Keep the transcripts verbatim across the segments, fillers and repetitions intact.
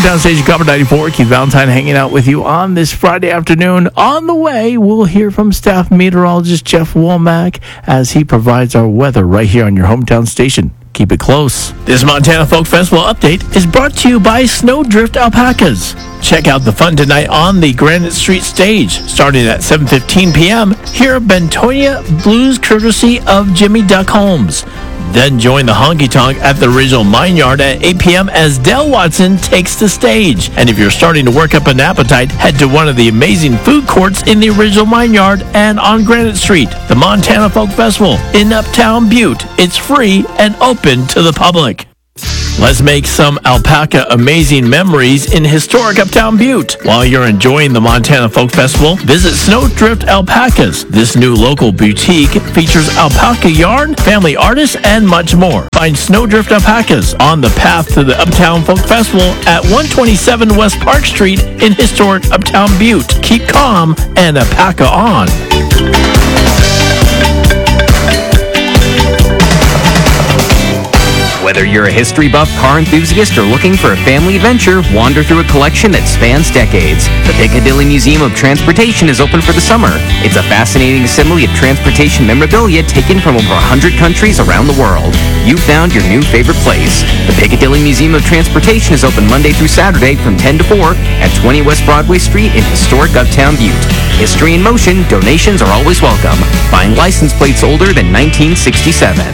Hometown Station Copper ninety-four. Keith Valentine hanging out with you on this Friday afternoon. On the way, we'll hear from staff meteorologist Jeff Womack as he provides our weather right here on your hometown station. Keep it close. This Montana Folk Festival update is brought to you by Snowdrift Alpacas. Check out the fun tonight on the Granite Street stage. Starting at seven fifteen p.m., hear Bentonia Blues courtesy of Jimmy Duck Holmes. Then join the honky tonk at the original Mine Yard at eight p.m. as Del Watson takes the stage. And if you're starting to work up an appetite, head to one of the amazing food courts in the original Mine Yard and on Granite Street. The Montana Folk Festival in Uptown Butte. It's free and open to the public. Let's make some alpaca amazing memories in historic Uptown Butte. While you're enjoying the Montana Folk Festival, visit Snowdrift Alpacas. This new local boutique features alpaca yarn, family artists, and much more. Find Snowdrift Alpacas on the path to the Uptown Folk Festival at one twenty-seven West Park Street in historic Uptown Butte. Keep calm and alpaca on. Whether you're a history buff, car enthusiast, or looking for a family adventure, wander through a collection that spans decades. The Piccadilly Museum of Transportation is open for the summer. It's a fascinating assembly of transportation memorabilia taken from over one hundred countries around the world. You found your new favorite place. The Piccadilly Museum of Transportation is open Monday through Saturday from ten to four at twenty West Broadway Street in historic Uptown Butte. History in motion, donations are always welcome. Find license plates older than nineteen sixty-seven.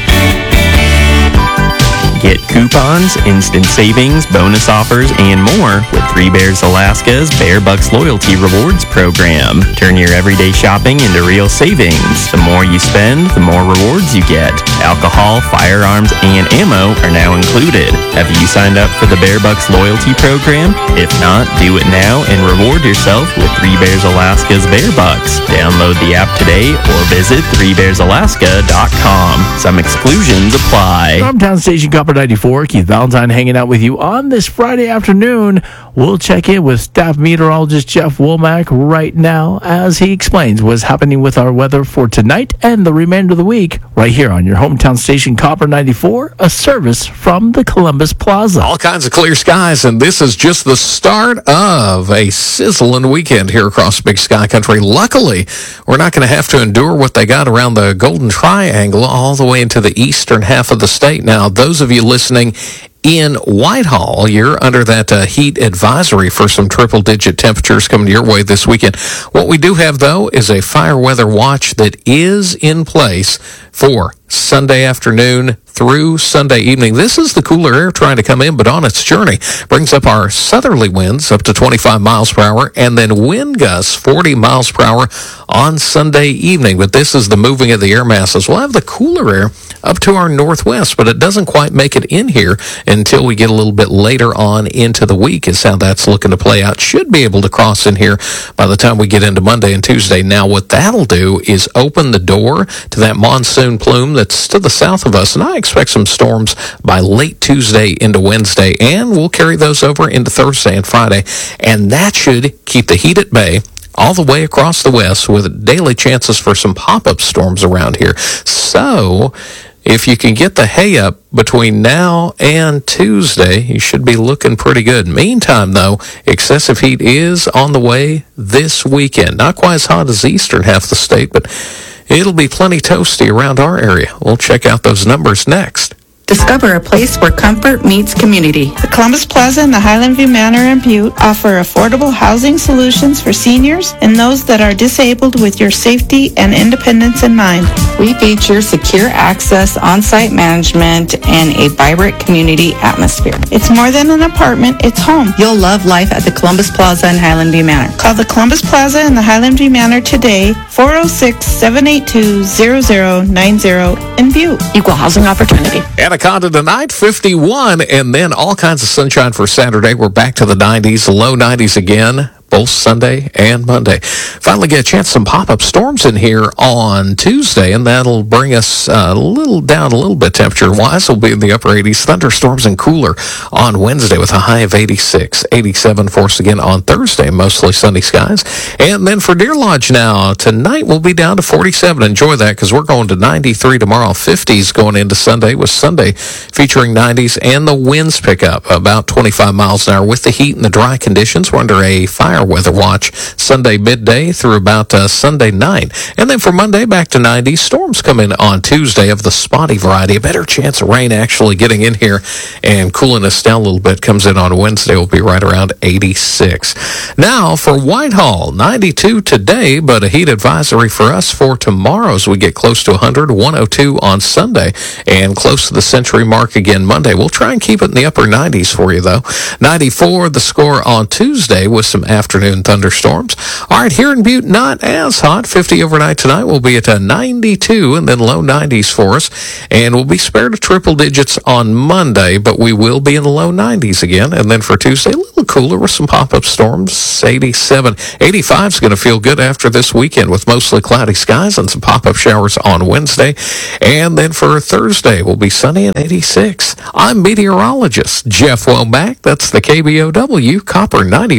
Get coupons, instant savings, bonus offers, and more with Three Bears Alaska's Bear Bucks Loyalty Rewards program. Turn your everyday shopping into real savings. The more you spend, the more rewards you get. Alcohol, firearms, and ammo are now included. Have you signed up for the Bear Bucks Loyalty program? If not, do it now and reward yourself with Three Bears Alaska's Bear Bucks. Download the app today or visit three bears alaska dot com. Some exclusions apply. Hometown Station Copper ninety-four, Keith Valentine hanging out with you on this Friday afternoon. We'll check in with staff meteorologist Jeff Womack right now as he explains what's happening with our weather for tonight and the remainder of the week right here on your hometown station Copper ninety-four, a service from the Columbus Plaza. All kinds of clear skies, and this is just the start of a sizzling weekend here across Big Sky Country. Luckily, we're not going to have to endure what they got around the Golden Triangle all the way into the eastern half of the state. Now, those of you listening in Whitehall, you're under that uh, heat advisory for some triple-digit temperatures coming your way this weekend. What we do have, though, is a fire weather watch that is in place for Sunday afternoon through Sunday evening. This is the cooler air trying to come in, but on its journey brings up our southerly winds up to twenty-five miles per hour, and then wind gusts forty miles per hour on Sunday evening. But this is the moving of the air masses. We'll have the cooler air up to our northwest, but it doesn't quite make it in here until we get a little bit later on into the week is how that's looking to play out. Should be able to cross in here by the time we get into Monday and Tuesday. Now, what that'll do is open the door to that monsoon plume that's to the south of us, and I expect some storms by late Tuesday into Wednesday, and we'll carry those over into Thursday and Friday, and that should keep the heat at bay all the way across the west with daily chances for some pop-up storms around here. So if you can get the hay up between now and Tuesday, you should be looking pretty good. Meantime, though, excessive heat is on the way this weekend. Not quite as hot as the eastern half of the state, but it'll be plenty toasty around our area. We'll check out those numbers next. Discover a place where comfort meets community. The Columbus Plaza and the Highland View Manor in Butte offer affordable housing solutions for seniors and those that are disabled with your safety and independence in mind. We feature secure access, on-site management, and a vibrant community atmosphere. It's more than an apartment, it's home. You'll love life at the Columbus Plaza and Highland View Manor. Call the Columbus Plaza and the Highland View Manor today, four oh six, seven eight two, zero zero nine zero in Butte. Equal housing opportunity. Anaconda tonight, fifty-one, and then all kinds of sunshine for Saturday. We're back to the nineties, low nineties again. both Sunday and Monday. Finally get a chance some pop-up storms in here on Tuesday, and that'll bring us uh, a little down a little bit temperature-wise. We'll be in the upper eighties. Thunderstorms and cooler on Wednesday with a high of eighty-six. eighty-seven for us again on Thursday, mostly sunny skies. And then for Deer Lodge now, tonight we'll be down to forty-seven. Enjoy that because we're going to ninety-three tomorrow. fifties going into Sunday with Sunday featuring nineties, and the winds pick up about twenty-five miles an hour with the heat and the dry conditions. We're under a fire weather watch Sunday midday through about uh, Sunday night. And then for Monday, back to nineties. Storms come in on Tuesday of the spotty variety. A better chance of rain actually getting in here and cooling us down a little bit. Comes in on Wednesday. We'll be right around eighty-six. Now for Whitehall, ninety-two today, but a heat advisory for us for tomorrow as we get close to one hundred, one oh two on Sunday, and close to the century mark again Monday. We'll try and keep it in the upper nineties for you, though. ninety-four, the score on Tuesday with some afternoon thunderstorms. All right, here in Butte, not as hot. fifty overnight tonight. We'll be at a ninety-two and then low nineties for us. And we'll be spared to triple digits on Monday, but we will be in the low nineties again. And then for Tuesday, a little cooler with some pop-up storms. eighty-seven. eighty-five is going to feel good after this weekend with mostly cloudy skies and some pop-up showers on Wednesday. And then for Thursday, we'll be sunny and eighty-six. I'm meteorologist Jeff Womack. That's the K B O W Copper ninety.